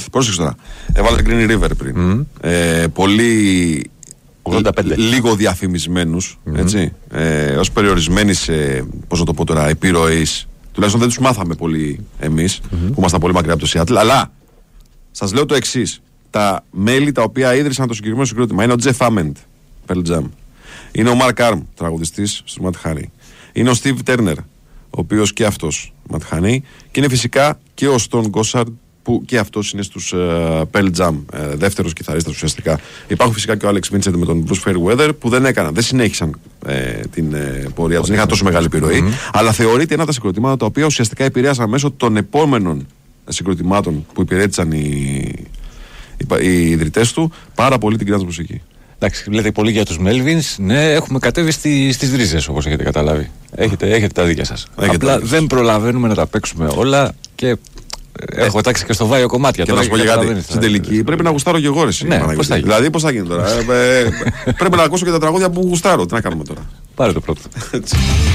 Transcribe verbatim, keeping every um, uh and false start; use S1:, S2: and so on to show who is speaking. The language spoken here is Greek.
S1: Πρόσεξε τώρα. Έβαλε Green River πριν. Mm. Ε, πολύ.
S2: ογδόντα πέντε.
S1: Λίγο διαφημισμένους, mm-hmm. έτσι. Ε, ως περιορισμένοι σε, πώς να το πω τώρα, επιρροής. Τουλάχιστον δεν τους μάθαμε πολύ εμείς, mm-hmm. που ήμασταν πολύ μακριά από το Seattle. Αλλά σας λέω το εξής. Τα μέλη τα οποία ίδρυσαν το συγκεκριμένο συγκρότημα είναι ο Jeff Ament, Pearl Jam. Είναι ο Mark Arm, τραγουδιστής στο Matt Honey. Είναι ο Steve Turner, ο οποίος και αυτός Matt Honey. Και είναι φυσικά και ο Stone Gossard, που και αυτός είναι στους uh, Pearl Jam, uh, δεύτερος κιθαρίστας ουσιαστικά. Υπάρχουν φυσικά και ο Alex Vincent με τον Bruce Fairweather, που δεν έκαναν, δεν συνέχισαν ε, την ε, πορεία τους, δεν είχαν τόσο μεγάλη επιρροή. Mm-hmm. Αλλά θεωρείται ένα από τα συγκροτήματα τα οποία ουσιαστικά επηρέασαν μέσω των επόμενων συγκροτημάτων που υπηρέτησαν οι, οι, οι ιδρυτές του πάρα πολύ την grunge μουσική.
S2: Εντάξει, λέτε πολύ για τους Melvins. Ναι, έχουμε κατέβει στη, στις ρίζες, όπως έχετε καταλάβει. Έχετε, έχετε τα δίκια σας.
S1: Έχετε
S2: Απλά
S1: δίκια.
S2: Δεν προλαβαίνουμε να τα παίξουμε όλα και έχω τάξει και στο βάιο κομμάτια.
S1: Και να σου πω κάτι. Στην τελική πρέπει να γουστάρω και εγώ, εσύ.
S2: Ναι, πώς θα γίνει.
S1: Δηλαδή, πώς θα γίνει τώρα. ε, ε, πρέπει να ακούσω και τα τραγούδια που γουστάρω. Τι να κάνουμε τώρα.
S2: Πάρε το πρώτο.